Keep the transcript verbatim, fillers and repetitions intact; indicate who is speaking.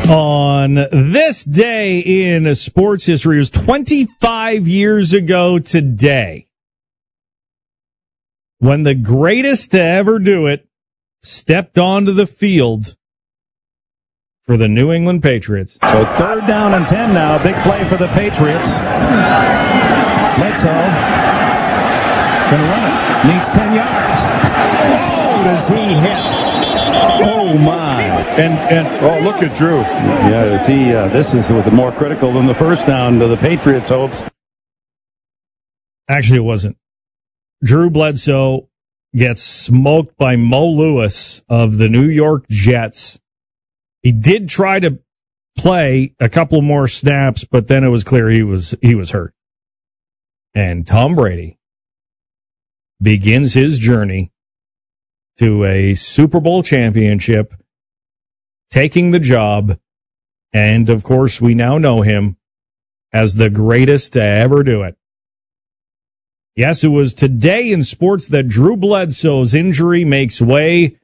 Speaker 1: On this day in sports history, it was twenty-five years ago today when the greatest to ever do it stepped onto the field for the New England Patriots.
Speaker 2: So third down and ten now. Big play for the Patriots. Bledsoe can run it. Needs ten yards. Oh, does he hit? Oh, my.
Speaker 3: And, and oh, look at Drew.
Speaker 2: Yeah, is he, uh, this is more critical than the first down to the Patriots' hopes.
Speaker 1: Actually, it wasn't. Drew Bledsoe gets smoked by Mo Lewis of the New York Jets. He did try to play a couple more snaps, but then it was clear he was he was hurt. And Tom Brady begins his journey to a Super Bowl championship, taking the job, and of course we now know him as the greatest to ever do it. Yes, it was today in sports that Drew Bledsoe's injury makes way